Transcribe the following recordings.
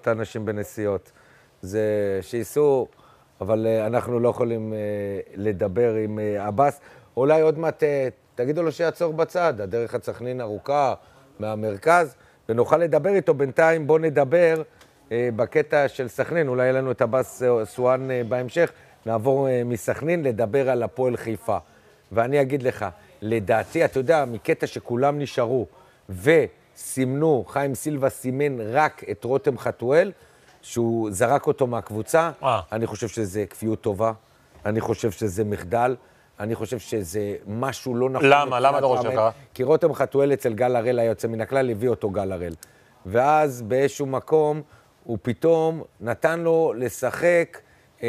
לראות אנשים בנסיעות. זה שיסו, אבל אנחנו לא יכולים לדבר עם אבס. אולי עוד מעט תגידו לו שיעצור בצד, הדרך הצחנין ארוכה מהמרכז, ונוכל לדבר איתו. בינתיים בוא נדבר בקטע של סכנין, אולי יהיה לנו את אבס סואן בהמשך, נעבור מסכנין לדבר על הפועל חיפה. ואני אגיד לך, לדעתי, אתה יודע, מקטע שכולם נשארו וסימנו, חיים סילבה סימן רק את רותם חתואל, שהוא זרק אותו מהקבוצה, אני חושב שזה כפיות טובה, אני חושב שזה מחדל, אני חושב שזה משהו לא נכון. למה? למה אתה חושב ככה? כי רותם חתואל אצל גל הראל היה יוצא מן הכלל, הביא אותו גל הראל. ואז באיזשהו מקום הוא פתאום נתן לו לשחק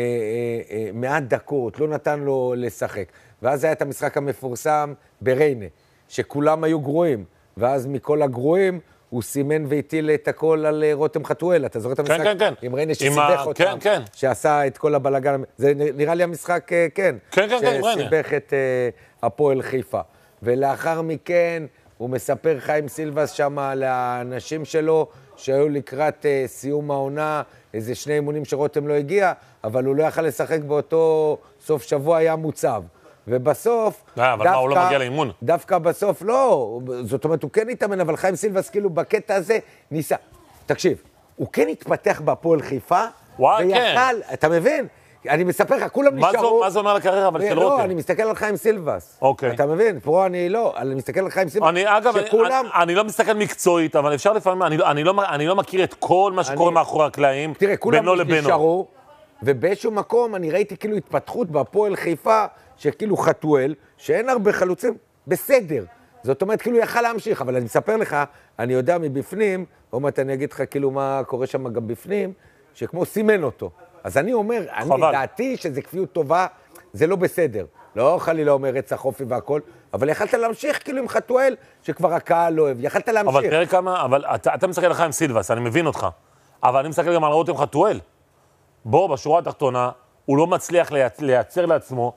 מעט דקות, לא נתן לו לשחק. ואז היה את המשחק המפורסם בריינה, שכולם היו גרועים, ואז מכל הגרועים הוא סימן והטיל את הכל על רותם חתואל. אתה זוכר את המשחק? כן, כן, כן. עם ריינה שסיבך אותם, כן, כן. שעשה את כל הבלגן. זה נראה לי המשחק, כן. כן, כן, כן, ריינה. שסיבך את הפועל חיפה. ולאחר מכן הוא מספר חיים סילבס שם על האנשים שלו, שהיו לקראת סיום העונה, איזה 2 אימונים שרותם לא הגיע, אבל הוא לא יכל לשחק באותו סוף שבוע, היה מוצב. ובסוף, אבל מה, הוא לא מגיע לאימון? דווקא בסוף לא, זאת אומרת, הוא כן התאמן, אבל חיים סילבס כאילו בקטע הזה ניסה. תקשיב, הוא כן התפתח בהפועל חיפה, ויכל, אתה מבין? אני מספר לך, כולם נשארו... מה זה אומר לקריירה, אבל של רותם? לא, אני מסתכל על חיים סילבס. אוקיי. אתה מבין? פה אני לא, אני מסתכל על חיים סילבס. אגב, אני לא מסתכל מקצועית, אבל אפשר לפעמים, אני לא מכיר את כל מה שקורה מאחורי הקלעים, בינו לבינו. תראה, כולם נשארו, ובאיזשהו מקום אני ראיתי כאילו התפתחות בהפועל חיפה, שכאילו חתואל, שאין הרבה חלוצים, בסדר. זאת אומרת, כאילו יכל להמשיך, אבל אני מספר לך, אני יודע מבפנים, עוד מעט אני אגיד לך כאילו מה קורה שם גם בפנים, שכמו סימן אותו. אז אני אומר, אני דעתי שזה כפיות טובה, זה לא בסדר. לא חלילה אומר רצח אופי והכל, אבל יכלת להמשיך כאילו עם חתואל, שכבר הקהל לא אוהב, יכלת להמשיך. אבל תראה כמה, אבל אתה מסתכל לך עם סילבס, אני מבין אותך, אבל אני מסתכל גם על רותם חתואל. בוא, בשורה התחתונה, הוא לא מצליח לייצר לעצמו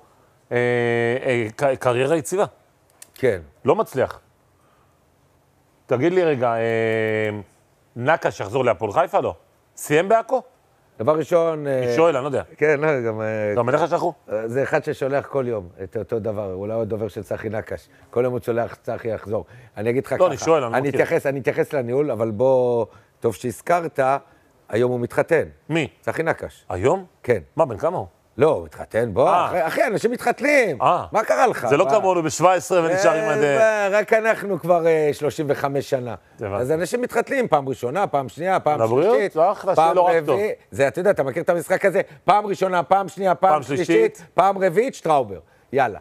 קריירה יציבה. כן. לא מצליח. תגיד לי רגע, נקש יחזור להפועל חיפה, לא? סיים בעכו? דבר ראשון... שואל, אני לא יודע. כן, לא, גם... גם מלך שלחו? זה אחד ששולח כל יום את אותו דבר, אולי עוד דובר של צחי נקש. כל יום הוא שולח צחי יחזור. אני אגיד לך ככה. לא, אני שואל, אני מכיר. אני אתייחס לניהול, אבל בוא, טוב שהזכרת, היום הוא מתחתן. מי? צחי נקש. היום? כן. מה, בן כמה הוא? לא, הוא מתחתן, בוא, אחי, אנשים מתחתנים. מה קרה לך? זה לא כמונו ב-17 ונשאר עם רק אנחנו כבר 35 שנה. אז אנשים מתחתנים, פעם ראשונה, פעם שנייה, פעם שלישית. פעם רביעית. זה, אתה יודע, אתה מכיר את המשחק הזה? פעם ראשונה, פעם שנייה, פעם שלישית, פעם רביעית, שטראובר. יאללה.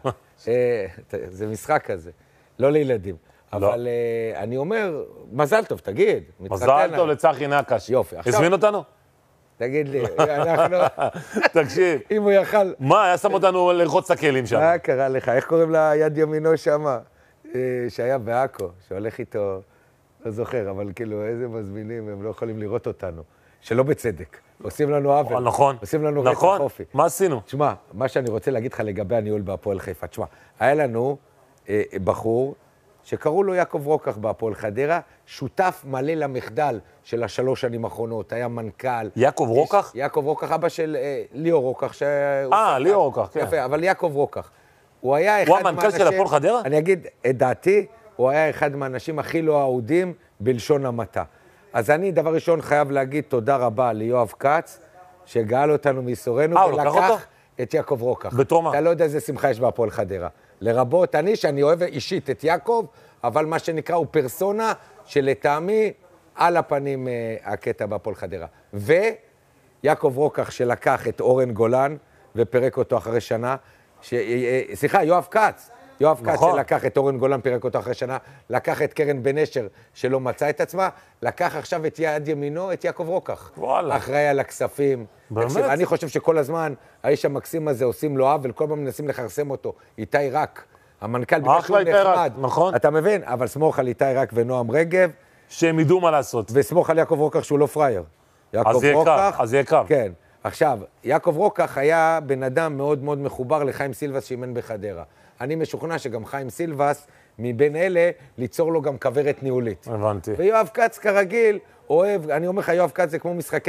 זה משחק כזה. לא לילדים. אבל אני אומר, מזל טוב, תגיד. מזל טוב לצחי נקש. יופי. הזמין אותנו? תגיד לי, אנחנו... תקשיב. אם הוא יכל... מה, היה שם אותנו לרחוץ את הכלים שם. מה קרה לך? איך קוראים ליד ימינו שם? שהיה בעכו, שהולך איתו, לא זוכר, אבל כאילו, איזה מזמינים, הם לא יכולים לראות אותנו. שלא בצדק. עושים לנו עוול. נכון. עושים לנו רצח אופי. מה עשינו? תשמע, מה שאני רוצה להגיד לך לגבי הניהול בהפועל חיפה. תשמע, היה לנו בחור שקראו לו יעקב רוקח בהפועל חדרה, שותף מלא למחדל של 3 שנים האחרונות, היה מנכ"ל. יעקב רוקח? יעקב רוקח, אבא של ליאור רוקח. ליאור רוקח, כן. יפה, אבל יעקב רוקח. הוא היה אחד מהאנשים... הוא המנכ"ל של הפועל חדרה? אני אגיד את דעתי, הוא היה אחד מהאנשים הכי לא אהודים בלשון המעטה. אז אני, דבר ראשון, חייב להגיד תודה רבה ליואב כץ, שגאל אותנו מיסורנו, ולקח את יעקב רוקח. בתור מה? אתה לא יודע איזה שמחה יש בהפועל חדרה. לרבות אני, שאני אוהב אישית את יעקב, אבל מה שנקרא הוא פרסונה שלטעמי על הפנים הקטע בהפועל חדרה. ויעקב רוקח שלקח את אורן גולן ופרק אותו אחרי שנה, סליחה, יואב כץ שלקח את אורן גולן, פירק אותו אחרי שנה, לקח את קרן בן אשר שלא מצא את עצמה, לקח עכשיו את יד ימינו, את יעקב רוקח. וואלה. אחראי על הכספים. באמת? אני חושב שכל הזמן האיש המקסים הזה עושים לו עוול, כל פעם מנסים לחרסם אותו. איתי רק, המנכ"ל ביקשו נחמד. נכון. אתה מבין? אבל סמוך על איתי רק ונועם רגב. שהם ידעו מה לעשות. וסמוך על יעקב רוקח שהוא לא פרייר. אז יהיה קו. כן. עכשיו, יעקב רוקח היה בן אדם מאוד מאוד מחובר לחיים סילבס שאימן בחדרה. אני משוכנע שגם חיים סילבס, מבין אלה, ליצור לו גם כוורת ניהולית. הבנתי. ויואב כץ כרגיל, אוהב, אני אומר לך, יואב כץ זה כמו משחקי